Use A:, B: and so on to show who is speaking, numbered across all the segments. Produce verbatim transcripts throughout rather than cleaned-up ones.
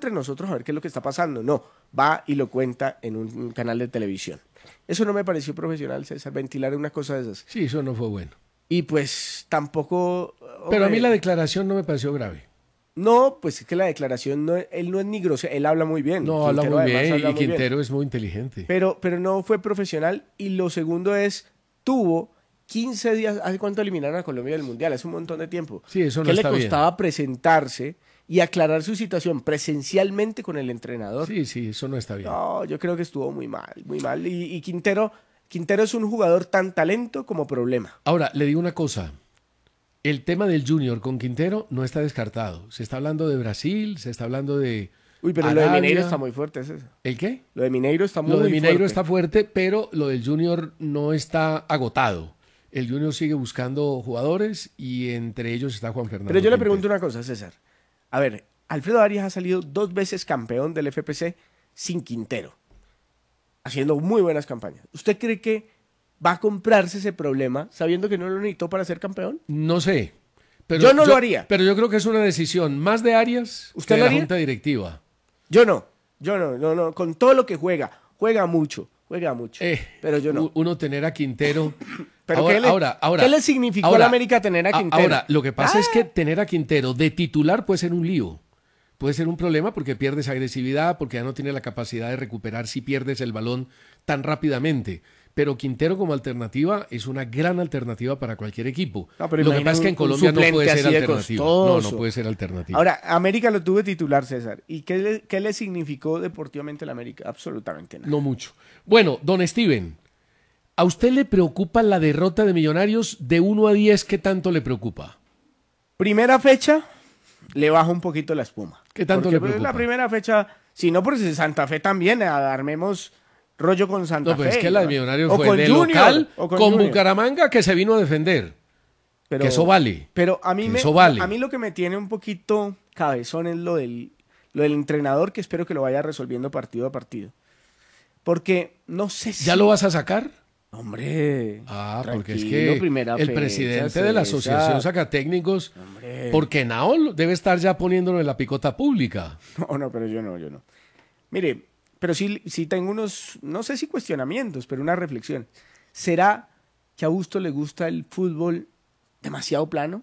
A: entre nosotros a ver qué es lo que está pasando. No, va y lo cuenta en un, un canal de televisión. Eso no me pareció profesional, César, ventilar una cosa de esas.
B: Sí, eso no fue bueno.
A: Y pues tampoco...
B: Hombre, pero a mí la declaración no me pareció grave.
A: No, pues es que la declaración, no, él no es ni grosero, él habla muy bien.
B: No, Quintero habla muy bien habla y muy Quintero bien. Es muy inteligente.
A: Pero, pero no fue profesional. Y lo segundo es, tuvo quince días, ¿hace cuánto eliminaron a Colombia del Mundial? Hace un montón de tiempo.
B: Sí, eso no
A: ¿Qué
B: está
A: le costaba
B: bien.
A: presentarse y aclarar su situación presencialmente con el entrenador?
B: Sí, sí, eso no está bien.
A: No, yo creo que estuvo muy mal, muy mal. Y, y Quintero, Quintero es un jugador tan talento como problema.
B: Ahora, le digo una cosa. El tema del Junior con Quintero no está descartado. Se está hablando de Brasil, se está hablando de
A: Uy, pero
B: Arabia.
A: Lo de Mineiro está muy fuerte. ¿Es eso?
B: ¿El qué?
A: Lo de Mineiro está muy fuerte.
B: Lo de Mineiro
A: fuerte.
B: está fuerte, pero lo del Junior no está agotado. El Junior sigue buscando jugadores y entre ellos está Juan Fernando.
A: Pero yo
B: Quintero.
A: le pregunto una cosa, César. A ver, Alfredo Arias ha salido dos veces campeón del F P C sin Quintero, haciendo muy buenas campañas. ¿Usted cree que va a comprarse ese problema sabiendo que no lo necesitó para ser campeón?
B: No sé. Pero
A: yo no yo, lo haría.
B: Pero yo creo que es una decisión más de Arias
A: ¿Usted
B: que
A: lo
B: de
A: haría?
B: la Junta Directiva.
A: Yo no. Yo no, no, no. Con todo lo que juega, juega mucho. Juega mucho,
B: eh,
A: pero yo no.
B: Uno tener a Quintero...
A: pero
B: ahora,
A: ¿qué, le,
B: ahora, ahora,
A: ¿qué le significó
B: ahora,
A: a la América tener a Quintero?
B: Ahora, lo que pasa
A: ah.
B: es que tener a Quintero de titular puede ser un lío. Puede ser un problema porque pierdes agresividad, porque ya no tiene la capacidad de recuperar si pierdes el balón tan rápidamente. Pero Quintero como alternativa es una gran alternativa para cualquier equipo.
A: No, pero
B: lo que pasa es que en Colombia no puede ser alternativa. No, no puede ser alternativa.
A: Ahora, América lo tuvo de titular, César. ¿Y qué le, qué le significó deportivamente la América? Absolutamente nada.
B: No mucho. Bueno, don Steven, ¿a usted le preocupa la derrota de Millonarios de uno a diez? ¿Qué tanto le preocupa?
A: Primera fecha, le bajo un poquito la espuma.
B: ¿Qué tanto
A: Porque
B: le preocupa?
A: La primera fecha, si no, por Santa Fe también, armemos rollo con Santa
B: no,
A: Fe.
B: No, pues es que la de Millonarios
A: o
B: fue
A: con
B: de
A: Junior,
B: local
A: o con,
B: con
A: Junior.
B: Bucaramanga que se vino a defender. Pero, que eso vale.
A: Pero a mí, me,
B: eso vale.
A: a mí lo que me tiene un poquito cabezón es lo del, lo del entrenador, que espero que lo vaya resolviendo partido a partido. Porque no sé si...
B: ¿Ya lo vas a sacar?
A: Hombre,
B: ah, porque es que el
A: fecha,
B: presidente
A: César.
B: de la Asociación Sacatécnicos,
A: Hombre.
B: porque Nao debe estar ya poniéndolo en la picota pública.
A: No, no, pero yo no, yo no. Mire, pero sí, sí tengo unos, no sé si cuestionamientos, pero una reflexión. ¿Será que a Busto le gusta el fútbol demasiado plano?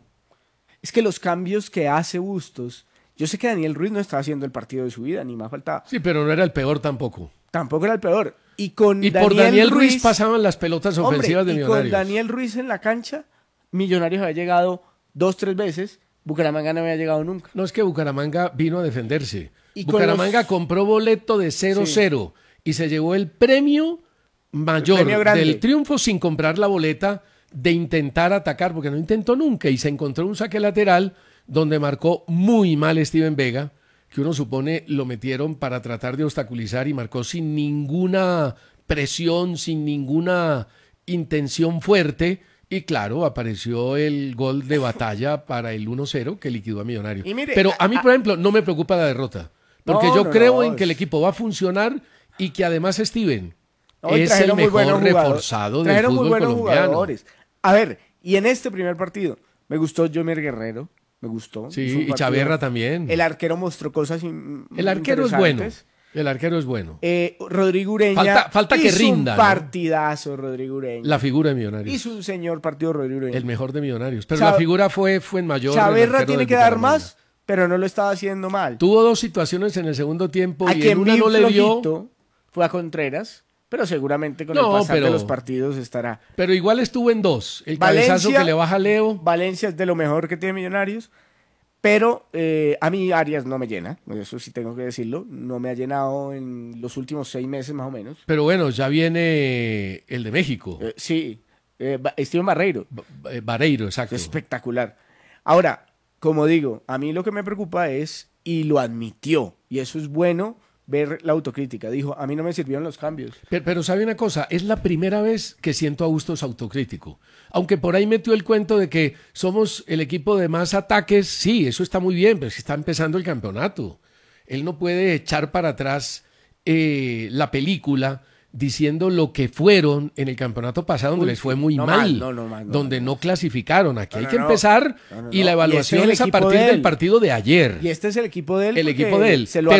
A: Es que los cambios que hace Bustos, yo sé que Daniel Ruiz no está haciendo el partido de su vida, ni más faltaba.
B: Sí, pero no era el peor tampoco.
A: Tampoco era el peor. Y, con
B: y
A: Daniel
B: por Daniel Ruiz,
A: Ruiz
B: pasaban las pelotas ofensivas
A: hombre,
B: de
A: y
B: Millonarios.
A: Y con Daniel Ruiz en la cancha, Millonarios había llegado dos, tres veces, Bucaramanga no había llegado nunca.
B: No, es que Bucaramanga vino a defenderse.
A: Y
B: Bucaramanga los... compró boleto de cero cero sí. y se llevó el premio mayor
A: el premio
B: del triunfo sin comprar la boleta de intentar atacar, porque no intentó nunca y se encontró un saque lateral donde marcó muy mal Steven Vega, que uno supone lo metieron para tratar de obstaculizar y marcó sin ninguna presión, sin ninguna intención fuerte. Y claro, apareció el gol de batalla para el uno cero que liquidó a Millonarios.
A: Mire,
B: Pero a mí,
A: a,
B: por ejemplo, no me preocupa la derrota. Porque
A: no,
B: yo
A: no,
B: creo
A: no,
B: en que el equipo va a funcionar y que además Steven
A: no,
B: es el mejor reforzado del fútbol
A: muy buenos
B: colombiano.
A: Jugadores. A ver, y en este primer partido me gustó Jomer Guerrero. Me gustó.
B: Sí, y Chaverra también.
A: El arquero mostró cosas in,
B: El arquero es bueno. El arquero es bueno.
A: Eh, Rodrigo Ureña.
B: Falta, falta que rinda.
A: Un partidazo, ¿no? Rodrigo Ureña.
B: La figura de Millonarios.
A: Hizo un señor partido Rodrigo Ureña.
B: El mejor de Millonarios. Pero
A: Chave...
B: la figura fue, fue en mayor.
A: Chaverra tiene que dar más, pero no lo estaba haciendo mal.
B: Tuvo dos situaciones en el segundo tiempo
A: a
B: y en una no le dio.
A: Fue a Contreras. Pero seguramente con
B: no,
A: el pasar
B: pero,
A: de los partidos estará.
B: Pero igual estuvo en dos. El
A: Valencia,
B: cabezazo que le baja Leo.
A: Valencia es de lo mejor que tiene Millonarios. Pero eh, a mí Arias no me llena. Eso sí tengo que decirlo. No me ha llenado en los últimos seis meses más o menos.
B: Pero bueno, ya viene el de México.
A: Eh, sí. Eh, Steven Barreiro.
B: Ba Barreiro, exacto.
A: Espectacular. Ahora, como digo, a mí lo que me preocupa es, y lo admitió, y eso es bueno, ver la autocrítica. Dijo, a mí no me sirvieron los cambios.
B: Pero, pero ¿sabe una cosa? Es la primera vez que siento a Bustos autocrítico. Aunque por ahí metió el cuento de que somos el equipo de más ataques. Sí, eso está muy bien, pero si está empezando el campeonato. Él no puede echar para atrás eh, la película diciendo lo que fueron en el campeonato pasado, donde Uy, les fue muy
A: no
B: mal,
A: mal no, no, mal, no,
B: donde
A: no.
B: no clasificaron. Aquí
A: no,
B: hay que
A: no,
B: empezar
A: no, no,
B: y la evaluación
A: y este
B: es, es a partir de del partido de ayer.
A: Y este es el equipo de él.
B: El equipo de él.
A: Se lo